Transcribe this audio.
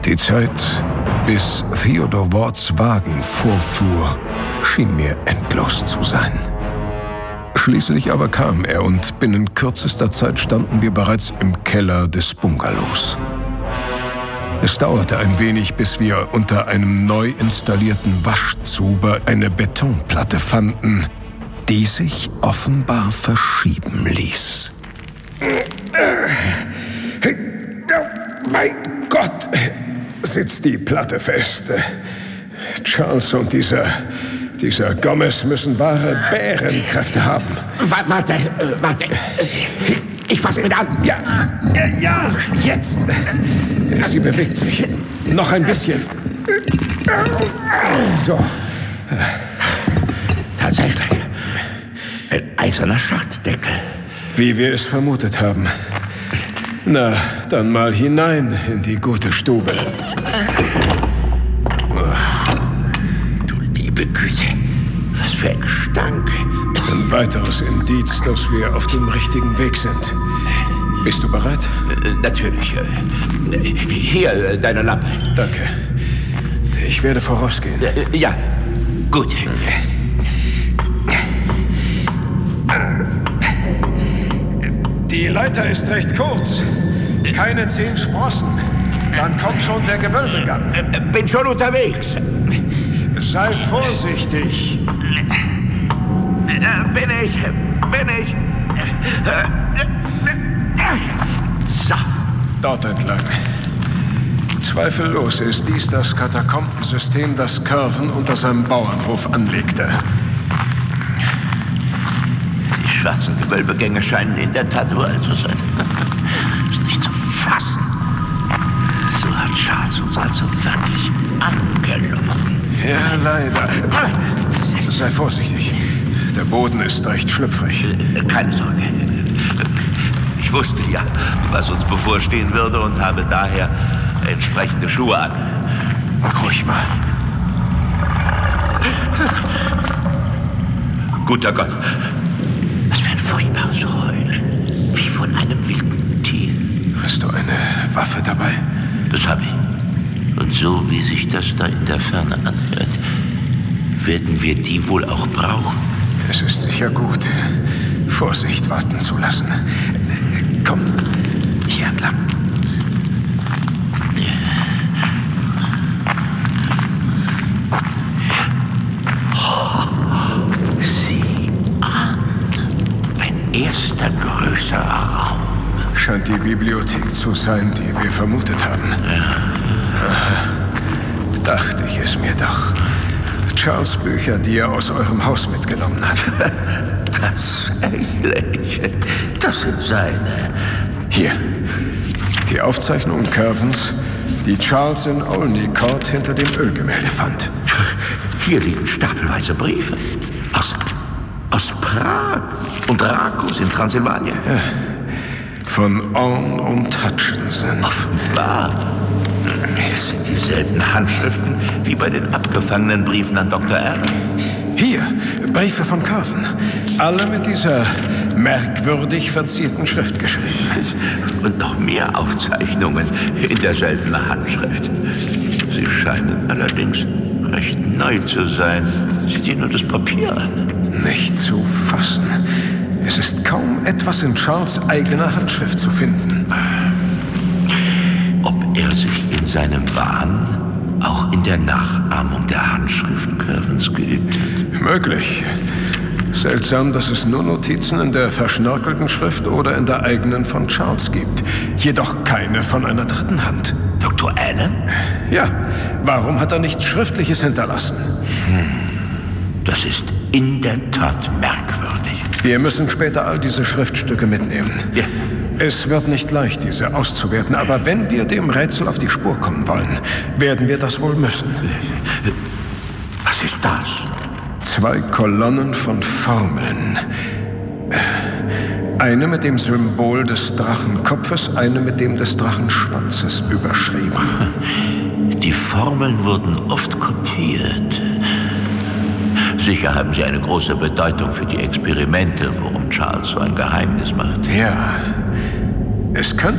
Die Zeit, bis Theodor Wards Wagen vorfuhr, schien mir endlos zu sein. Schließlich aber kam er und binnen kürzester Zeit standen wir bereits im Keller des Bungalows. Es dauerte ein wenig, bis wir unter einem neu installierten Waschzuber eine Betonplatte fanden, die sich offenbar verschieben ließ. Mein Gott, sitzt die Platte fest. Charles und dieser Gomez müssen wahre Bärenkräfte haben. Warte. Ich fass mit an. Ja, jetzt. Sie bewegt sich. Noch ein bisschen. So. Tatsächlich. Ein eiserner Schachtdeckel. Wie wir es vermutet haben. Na, dann mal hinein in die gute Stube. Du liebe Güte, was für ein Gestank. Ein weiteres Indiz, dass wir auf dem richtigen Weg sind. Bist du bereit? Natürlich. Hier, deine Lampe. Danke. Ich werde vorausgehen. Ja, gut. Die Leiter ist recht kurz. Keine 10 Sprossen. Dann kommt schon der Gewölbegang. Bin schon unterwegs. Sei vorsichtig. Bin ich. So. Dort entlang. Zweifellos ist dies das Katakombensystem, das Curwen unter seinem Bauernhof anlegte. Die schwarzen Gewölbegänge scheinen in der Tat uralt zu sein. Ist nicht zu fassen. So hat Charles uns also wirklich angelogen. Ja, leider. Sei vorsichtig. Der Boden ist recht schlüpfrig. Keine Sorge. Ich wusste ja, was uns bevorstehen würde und habe daher entsprechende Schuhe an. Mach ruhig mal. Guter Gott. Was für ein furchtbares Heulen. Wie von einem wilden Tier. Hast du eine Waffe dabei? Das habe ich. Und so wie sich das da in der Ferne anhört, werden wir die wohl auch brauchen. Es ist sicher gut, Vorsicht walten zu lassen. Komm, hier entlang. Sieh an. Ein erster größerer Raum. Scheint die Bibliothek zu sein, die wir vermutet haben. Dachte ich es mir doch. Charles' Bücher, die er aus eurem Haus mitgenommen hat. Tatsächlich. Das sind seine. Hier, die Aufzeichnungen Curvens, die Charles in Olney Court hinter dem Ölgemälde fand. Hier liegen stapelweise Briefe. Aus Prag und Rakus in Transsilvanien. Ja. Von Orne und Hutchinson. Offenbar. Es sind dieselben Handschriften wie bei den abgefangenen Briefen an Dr. Allen. Hier, Briefe von Curven. Alle mit dieser merkwürdig verzierten Schrift geschrieben. Und noch mehr Aufzeichnungen in derselben Handschrift. Sie scheinen allerdings recht neu zu sein. Sieh dir nur das Papier an. Nicht zu fassen. Es ist kaum etwas in Charles' eigener Handschrift zu finden. Ob er sich in seinem Wahn auch in der Nachahmung der Handschrift Curvens geübt hat? Möglich. Seltsam, dass es nur Notizen in der verschnörkelten Schrift oder in der eigenen von Charles gibt. Jedoch keine von einer dritten Hand. Dr. Allen? Ja, warum hat er nichts Schriftliches hinterlassen? Das ist in der Tat merkwürdig. Wir müssen später all diese Schriftstücke mitnehmen. Ja. Es wird nicht leicht, diese auszuwerten, aber wenn wir dem Rätsel auf die Spur kommen wollen, werden wir das wohl müssen. Was ist das? 2 Kolonnen von Formeln. Eine mit dem Symbol des Drachenkopfes, eine mit dem des Drachenschwanzes überschrieben. Die Formeln wurden oft kopiert. Sicher haben sie eine große Bedeutung für die Experimente, worum Charles so ein Geheimnis macht. Ja, es könnte